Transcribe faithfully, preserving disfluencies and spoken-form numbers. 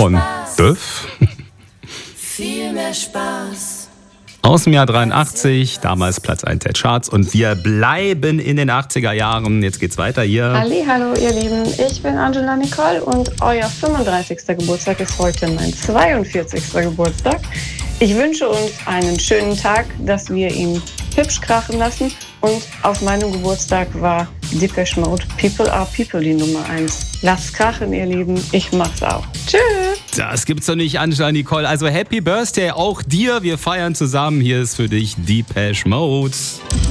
von Böff. Viel mehr Spaß. Aus dem Jahr dreiundachtzig, damals Platz eins der Charts. Und wir bleiben in den achtziger Jahren. Jetzt geht's weiter hier. Hallihallo, ihr Lieben. Ich bin Angela Nicole und euer fünfunddreißigster Geburtstag ist heute mein zweiundvierzigster Geburtstag. Ich wünsche uns einen schönen Tag, dass wir ihn hübsch krachen lassen. Und auf meinem Geburtstag war Depeche Mode People Are People die Nummer eins. Lasst krachen, ihr Lieben. Ich mach's auch. Tschüss. Das gibt's doch nicht, Angela Nicole. Also Happy Birthday auch dir. Wir feiern zusammen. Hier ist für dich Depeche Mode.